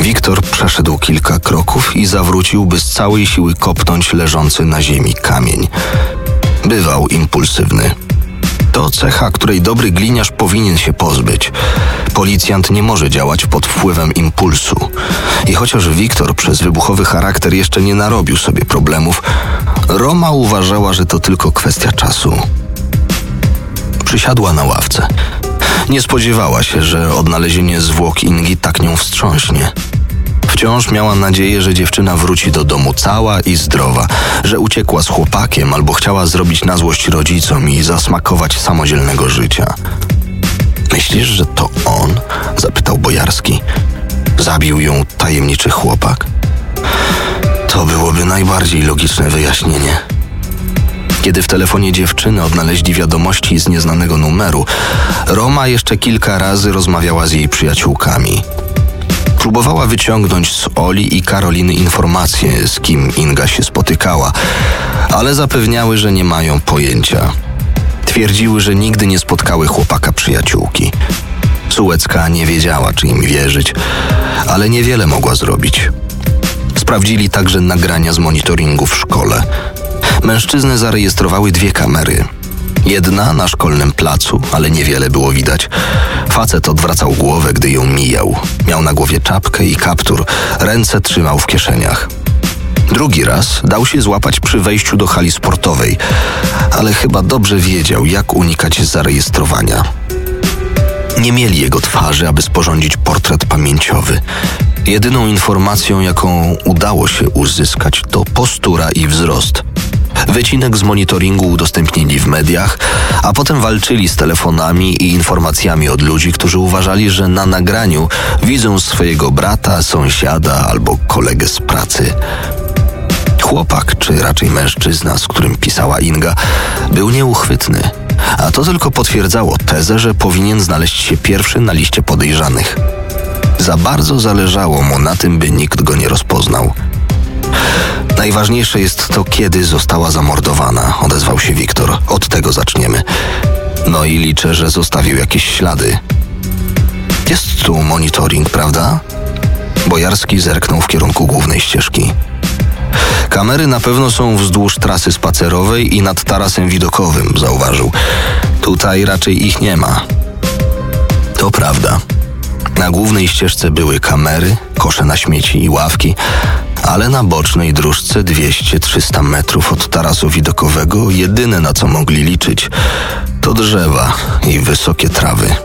Wiktor przeszedł kilka kroków i zawrócił, by z całej siły kopnąć leżący na ziemi kamień. Bywał impulsywny. To cecha, której dobry gliniarz powinien się pozbyć. Policjant nie może działać pod wpływem impulsu. I chociaż Wiktor przez wybuchowy charakter jeszcze nie narobił sobie problemów, Roma uważała, że to tylko kwestia czasu. Przysiadła na ławce. Nie spodziewała się, że odnalezienie zwłok Ingi tak nią wstrząśnie. Wciąż miała nadzieję, że dziewczyna wróci do domu cała i zdrowa, że uciekła z chłopakiem albo chciała zrobić na złość rodzicom i zasmakować samodzielnego życia. Myślisz, że to on? Zapytał Bojarski. Zabił ją tajemniczy chłopak? To byłoby najbardziej logiczne wyjaśnienie. Kiedy w telefonie dziewczyny odnaleźli wiadomości z nieznanego numeru, Roma jeszcze kilka razy rozmawiała z jej przyjaciółkami. Próbowała wyciągnąć z Oli i Karoliny informacje, z kim Inga się spotykała, ale zapewniały, że nie mają pojęcia. Twierdziły, że nigdy nie spotkały chłopaka przyjaciółki. Sułecka nie wiedziała, czy im wierzyć, ale niewiele mogła zrobić. Sprawdzili także nagrania z monitoringu w szkole. Mężczyzny zarejestrowały 2 kamery. Jedna na szkolnym placu, ale niewiele było widać. Facet odwracał głowę, gdy ją mijał. Miał na głowie czapkę i kaptur, ręce trzymał w kieszeniach. Drugi raz dał się złapać przy wejściu do hali sportowej, ale chyba dobrze wiedział, jak unikać zarejestrowania. Nie mieli jego twarzy, aby sporządzić portret pamięciowy. Jedyną informacją, jaką udało się uzyskać, to postura i wzrost. Wycinek z monitoringu udostępnili w mediach, a potem walczyli z telefonami i informacjami od ludzi, którzy uważali, że na nagraniu widzą swojego brata, sąsiada albo kolegę z pracy. Chłopak, czy raczej mężczyzna, z którym pisała Inga, był nieuchwytny, a to tylko potwierdzało tezę, że powinien znaleźć się pierwszy na liście podejrzanych. Za bardzo zależało mu na tym, by nikt go nie rozpoznał. Najważniejsze jest to, kiedy została zamordowana, odezwał się Wiktor. Od tego zaczniemy. No i liczę, że zostawił jakieś ślady. Jest tu monitoring, prawda? Bojarski zerknął w kierunku głównej ścieżki. Kamery na pewno są wzdłuż trasy spacerowej i nad tarasem widokowym, zauważył. Tutaj raczej ich nie ma. To prawda. Na głównej ścieżce były kamery, kosze na śmieci i ławki, ale na bocznej dróżce 200-300 metrów od tarasu widokowego jedyne, na co mogli liczyć, to drzewa i wysokie trawy.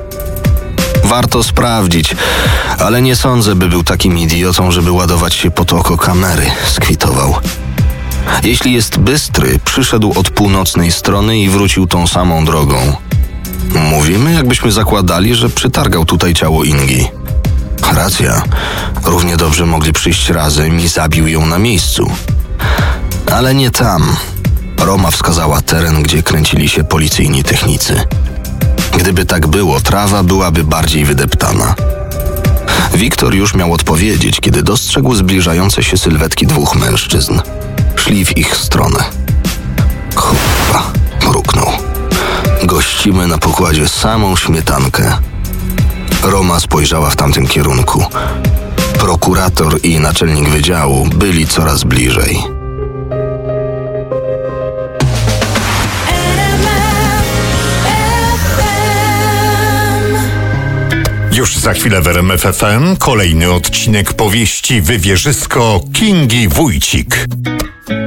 Warto sprawdzić, ale nie sądzę, by był takim idiotą, żeby ładować się pod oko kamery, skwitował. Jeśli jest bystry, przyszedł od północnej strony i wrócił tą samą drogą. Mówimy, jakbyśmy zakładali, że przytargał tutaj ciało Ingi. Racja. Równie dobrze mogli przyjść razem i zabił ją na miejscu. Ale nie tam. Roma wskazała teren, gdzie kręcili się policyjni technicy. Gdyby tak było, trawa byłaby bardziej wydeptana. Wiktor już miał odpowiedzieć, kiedy dostrzegł zbliżające się sylwetki 2 mężczyzn. Szli w ich stronę. Kurwa, mruknął. Gościmy na pokładzie samą śmietankę. Roma spojrzała w tamtym kierunku. Prokurator i naczelnik wydziału byli coraz bliżej. Już za chwilę w RMF FM kolejny odcinek powieści Wywierzysko Kingi Wójcik.